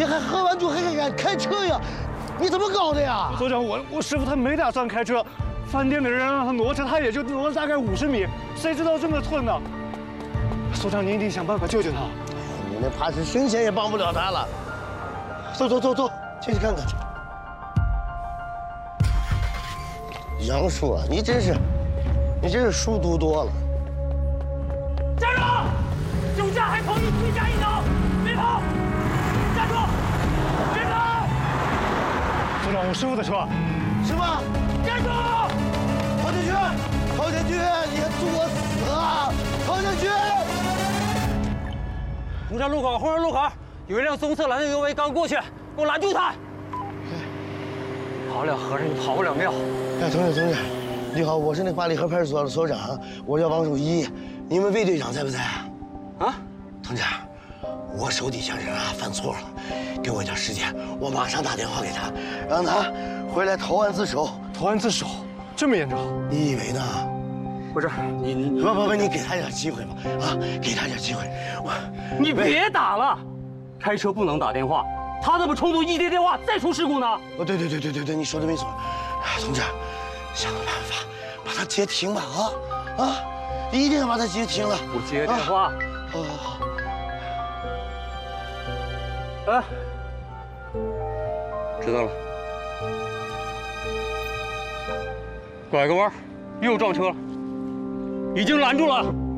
还喝完酒还敢开车呀？你怎么搞的呀？ 所长，我师傅他没打算开车，饭店的人让他挪车，他也就挪了大概50米，谁知道这么寸呢？所长，您一定想办法救救他。 你那怕是神仙也帮不了他了。走，进去看看去。杨叔啊，你真是书读多了。 站住！酒驾还同意追加一刀，别跑！站住！别跑！ 所长，我师傅的车。 什么？ 站住！ 陶建军，你还作死啊！陶建军！ 红山路口，有一辆棕色蓝的 UV 刚过去，给我拦住他！跑不了和尚，你跑不了庙。 哎，同志，你好，我是那八里河派出所的所长，我叫王守一，你们魏队长在不在啊？啊，同志，我手底下人啊犯错了，给我一点时间，我马上打电话给他，让他回来投案自首。 投案自首，这么严重？ 你以为呢？ 不是你不，你给他点机会吧，啊，给他点机会。 你别打了，开车不能打电话，他这么冲动一接电话再出事故呢。 哦，对，你说的没错，同志，想个办法把他截停吧，啊，一定要把他截停了。 我接电话。 好。 哎，知道了。拐个弯，又撞车了，已经拦住了。